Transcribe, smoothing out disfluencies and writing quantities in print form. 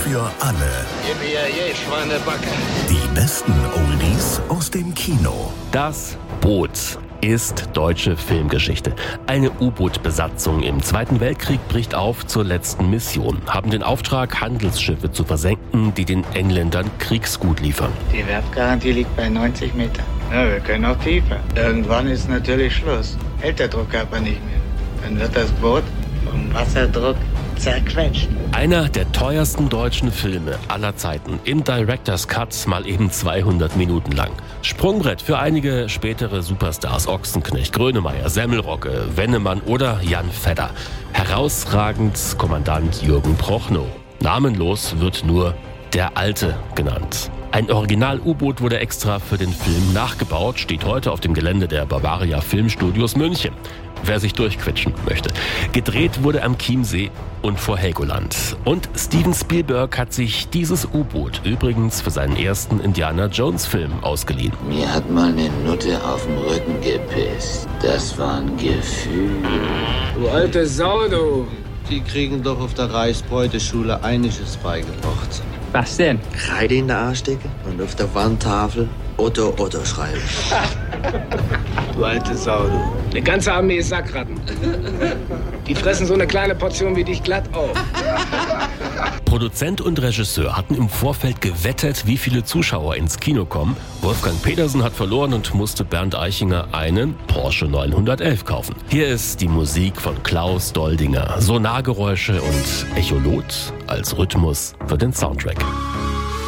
für alle. Gib mir je Schweinebacke. Die besten Oldies aus dem Kino. Das Boot ist deutsche Filmgeschichte. Eine U-Boot-Besatzung im Zweiten Weltkrieg bricht auf zur letzten Mission, haben den Auftrag, Handelsschiffe zu versenken, die den Engländern Kriegsgut liefern. Die Werftgarantie liegt bei 90 Metern. Ja, wir können auch tiefer. Irgendwann ist natürlich Schluss. Hält der Druckkörper nicht mehr. Dann wird das Boot vom Wasserdruck zerquetscht. Einer der teuersten deutschen Filme aller Zeiten. Im Director's Cut mal eben 200 Minuten lang. Sprungbrett für einige spätere Superstars. Ochsenknecht, Grönemeyer, Semmelrogge, Wennemann oder Jan Fedder. Herausragend Kommandant Jürgen Prochnow. Namenlos wird nur der Alte genannt. Ein Original-U-Boot wurde extra für den Film nachgebaut, steht heute auf dem Gelände der Bavaria Filmstudios München. Wer sich durchquetschen möchte. Gedreht wurde am Chiemsee und vor Helgoland. Und Steven Spielberg hat sich dieses U-Boot übrigens für seinen ersten Indiana-Jones-Film ausgeliehen. Mir hat mal eine Nutte auf den Rücken gepisst. Das war ein Gefühl. Du alte Sau, du. Die kriegen doch auf der Reichsbeuteschule einiges beigebracht. Was denn? Kreide in der Arschdecke und auf der Wandtafel Otto Otto schreiben. Du alte Sau, du. Eine ganze Armee Sackratten. Die fressen so eine kleine Portion wie dich glatt auf. Produzent und Regisseur hatten im Vorfeld gewettet, wie viele Zuschauer ins Kino kommen. Wolfgang Petersen hat verloren und musste Bernd Eichinger einen Porsche 911 kaufen. Hier ist die Musik von Klaus Doldinger. Sonargeräusche und Echolot als Rhythmus für den Soundtrack.